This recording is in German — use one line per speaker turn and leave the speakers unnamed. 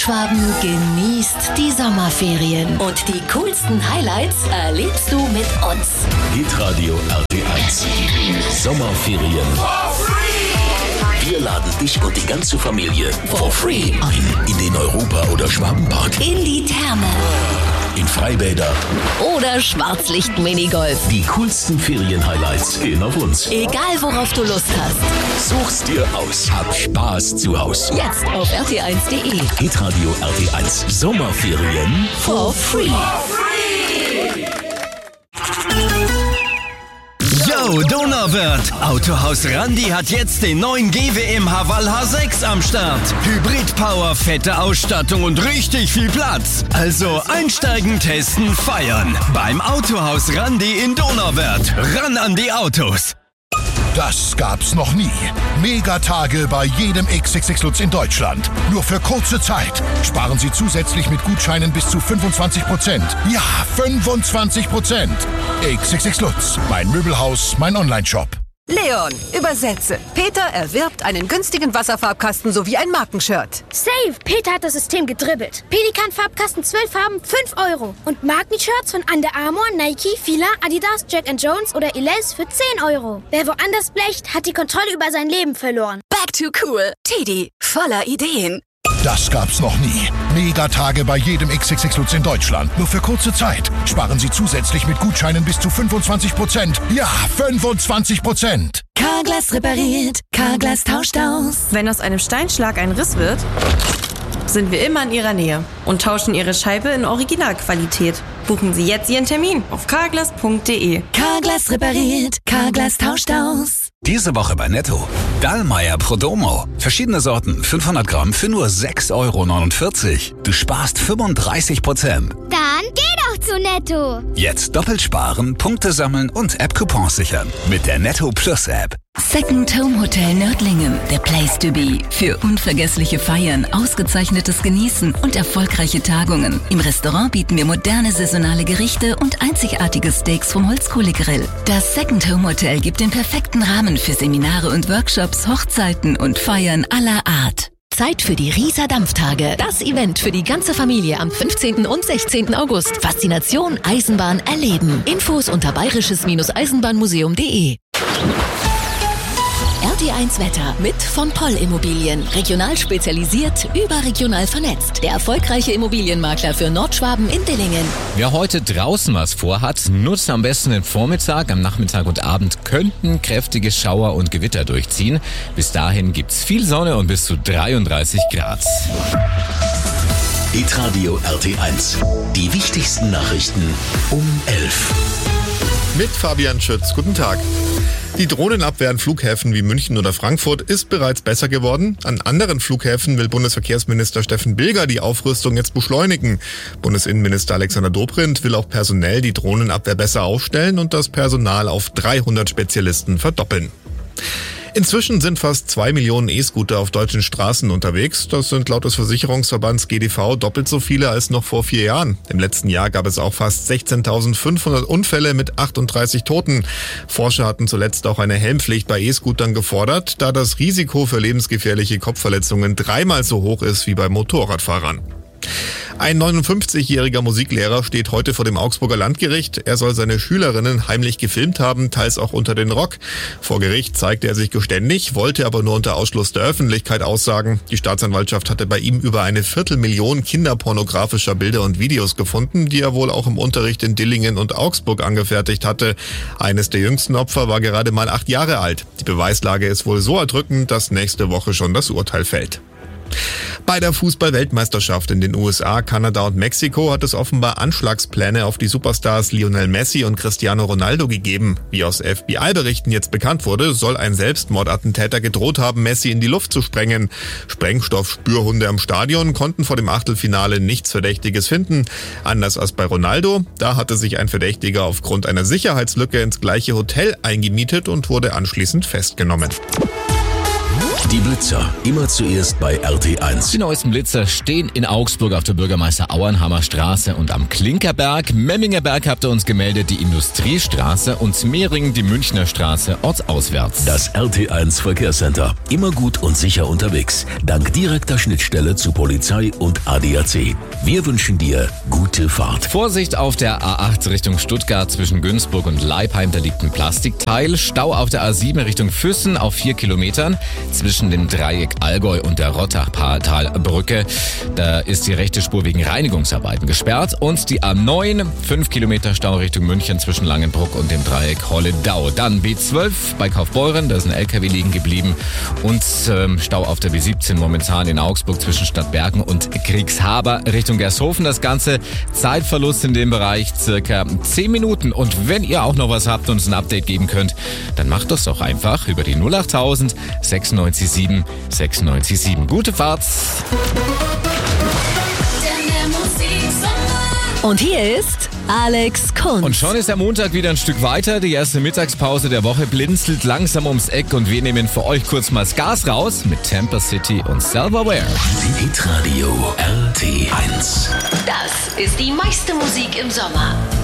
Schwaben genießt die Sommerferien und die coolsten Highlights erlebst du mit uns.
Hitradio RT1 Sommerferien. Wir laden dich und die ganze Familie for free ein in den Europa- oder Schwabenpark,
In die Therme
in Freibäder
oder Schwarzlicht-Minigolf.
Die coolsten Ferien-Highlights gehen auf uns.
Egal worauf du Lust hast.
Such's dir aus. Hab Spaß zu Hause.
Jetzt auf rt1.de.
Hitradio RT1 Sommerferien
For free.
Yo, Donauwörth! Autohaus Randi hat jetzt den neuen GWM Haval H6 am Start. Hybrid-Power, fette Ausstattung und richtig viel Platz. Also einsteigen, testen, feiern. Beim Autohaus Randi in Donauwörth. Ran an die Autos!
Das gab's noch nie. Megatage bei jedem XXX Lutz in Deutschland. Nur für kurze Zeit. Sparen Sie zusätzlich mit Gutscheinen bis zu 25%. Ja, 25%. XXX Lutz. Mein Möbelhaus, mein Onlineshop.
Leon, übersetze. Peter erwirbt einen günstigen Wasserfarbkasten sowie ein Markenshirt.
Safe! Peter hat das System gedribbelt. Pelikan-Farbkasten 12 Farben, 5 €. Und Markenshirts von Under Armour, Nike, Fila, Adidas, Jack & Jones oder Elize für 10 €. Wer woanders blecht, hat die Kontrolle über sein Leben verloren.
Back to cool. Teddy, voller Ideen.
Das gab's noch nie. Megatage bei jedem XXX Lutz in Deutschland. Nur für kurze Zeit. Sparen Sie zusätzlich mit Gutscheinen bis zu 25%. Ja, 25%.
Carglass repariert, Carglass tauscht aus.
Wenn aus einem Steinschlag ein Riss wird, sind wir immer in Ihrer Nähe und tauschen Ihre Scheibe in Originalqualität. Buchen Sie jetzt Ihren Termin auf carglass.de.
Carglass repariert, Carglass tauscht aus.
Diese Woche bei Netto. Dallmayr Prodomo. Verschiedene Sorten, 500 Gramm für nur 6,49 €. Du sparst 35%.
Dann geh doch zu Netto.
Jetzt doppelt sparen, Punkte sammeln und App-Coupons sichern. Mit der Netto Plus App.
Second Home Hotel Nördlingen, the place to be. Für unvergessliche Feiern, ausgezeichnetes Genießen und erfolgreiche Tagungen. Im Restaurant bieten wir moderne saisonale Gerichte und einzigartige Steaks vom Holzkohlegrill. Das Second Home Hotel gibt den perfekten Rahmen für Seminare und Workshops, Hochzeiten und Feiern aller Art. Zeit für die Rieser Dampftage. Das Event für die ganze Familie am 15. und 16. August. Faszination Eisenbahn erleben. Infos unter bayerisches-eisenbahnmuseum.de. RT1 Wetter mit von Poll Immobilien. Regional spezialisiert, überregional vernetzt. Der erfolgreiche Immobilienmakler für Nordschwaben in Dillingen.
Wer heute draußen was vorhat, nutzt am besten den Vormittag. Am Nachmittag und Abend könnten kräftige Schauer und Gewitter durchziehen. Bis dahin gibt's viel Sonne und bis zu 33 Grad.
Hitradio RT1 Die wichtigsten Nachrichten um 11.
Mit Fabian Schütz. Guten Tag. Die Drohnenabwehr an Flughäfen wie München oder Frankfurt ist bereits besser geworden. An anderen Flughäfen will Bundesverkehrsminister Steffen Bilger die Aufrüstung jetzt beschleunigen. Bundesinnenminister Alexander Dobrindt will auch personell die Drohnenabwehr besser aufstellen und das Personal auf 300 Spezialisten verdoppeln. Inzwischen sind fast 2 Millionen E-Scooter auf deutschen Straßen unterwegs. Das sind laut des Versicherungsverbands GDV doppelt so viele als noch vor 4 Jahren. Im letzten Jahr gab es auch fast 16.500 Unfälle mit 38 Toten. Forscher hatten zuletzt auch eine Helmpflicht bei E-Scootern gefordert, da das Risiko für lebensgefährliche Kopfverletzungen 3-mal so hoch ist wie bei Motorradfahrern. Ein 59-jähriger Musiklehrer steht heute vor dem Augsburger Landgericht. Er soll seine Schülerinnen heimlich gefilmt haben, teils auch unter den Rock. Vor Gericht zeigte er sich geständig, wollte aber nur unter Ausschluss der Öffentlichkeit aussagen. Die Staatsanwaltschaft hatte bei ihm über 250.000 kinderpornografischer Bilder und Videos gefunden, die er wohl auch im Unterricht in Dillingen und Augsburg angefertigt hatte. Eines der jüngsten Opfer war gerade mal 8 Jahre alt. Die Beweislage ist wohl so erdrückend, dass nächste Woche schon das Urteil fällt. Bei der Fußball-Weltmeisterschaft in den USA, Kanada und Mexiko hat es offenbar Anschlagspläne auf die Superstars Lionel Messi und Cristiano Ronaldo gegeben. Wie aus FBI-Berichten jetzt bekannt wurde, soll ein Selbstmordattentäter gedroht haben, Messi in die Luft zu sprengen. Sprengstoffspürhunde am Stadion konnten vor dem Achtelfinale nichts Verdächtiges finden. Anders als bei Ronaldo, da hatte sich ein Verdächtiger aufgrund einer Sicherheitslücke ins gleiche Hotel eingemietet und wurde anschließend festgenommen.
Die Blitzer, immer zuerst bei RT1.
Die neuesten Blitzer stehen in Augsburg auf der Bürgermeister-Auernhammer Straße und am Klinkerberg. Memminger Berg habt ihr uns gemeldet, die Industriestraße und Mehringen die Münchner Straße ortsauswärts.
Das RT1 Verkehrscenter. Immer gut und sicher unterwegs. Dank direkter Schnittstelle zu Polizei und ADAC. Wir wünschen dir gute Fahrt.
Vorsicht auf der A8 Richtung Stuttgart zwischen Günzburg und Leipheim, da liegt ein Plastikteil. Stau auf der A7 Richtung Füssen auf 4 Kilometern zwischen dem Dreieck Allgäu und der Rottachtalbrücke. Da ist die rechte Spur wegen Reinigungsarbeiten gesperrt. Und die A9, 5 Kilometer Stau Richtung München zwischen Langenbruck und dem Dreieck Holledau. Dann B12 bei Kaufbeuren, da ist ein LKW liegen geblieben. Und Stau auf der B17 momentan in Augsburg zwischen Stadtbergen und Kriegshaber Richtung Gershofen. Das Ganze Zeitverlust in dem Bereich circa 10 Minuten. Und wenn ihr auch noch was habt und uns ein Update geben könnt, dann macht das doch einfach über die 08000 967 697. Gute Fahrt!
Und hier ist Alex Kunz.
Und schon ist der Montag wieder ein Stück weiter. Die erste Mittagspause der Woche blinzelt langsam ums Eck und wir nehmen für euch kurz mal das Gas raus mit Tampa City und Silverware.
Hitradio RT1.
Das ist die meiste Musik im Sommer.